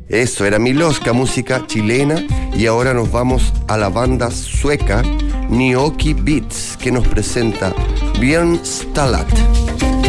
Eso era Miloska, música chilena, y ahora nos vamos a la banda sueca Gnocchi Beats, que nos presenta Björn Stalat.